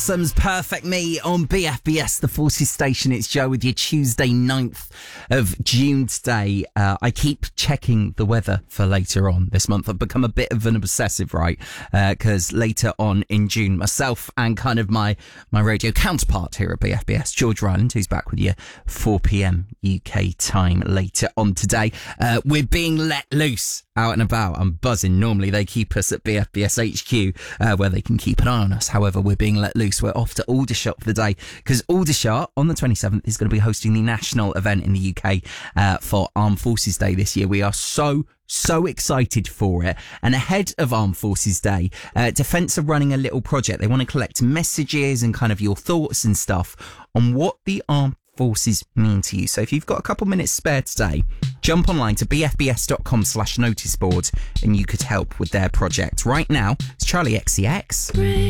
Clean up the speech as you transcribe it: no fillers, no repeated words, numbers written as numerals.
Sam's Perfect Me on BFBS, the Forces station. It's Joe with you Tuesday 9th of June today. I keep checking the weather for later on this month. I've become a bit of an obsessive, right? Because later on in June, myself and kind of my radio counterpart here at BFBS, George Ryland, who's back with you 4 p.m. UK time later on today. We're being let loose out and about. I'm buzzing. Normally they keep us at BFBS HQ where they can keep an eye on us. However, we're being let loose. We're off to Aldershot for the day because Aldershot on the 27th is going to be hosting the national event in the UK for Armed Forces Day this year. We are so excited for it. And ahead of Armed Forces Day, Defence are running a little project. They want to collect messages and kind of your thoughts and stuff on what the Armed Forces mean to you. So if you've got a couple minutes spare today, jump online to bfbs.com/noticeboard and you could help with their project. Right now, it's Charlie XCX.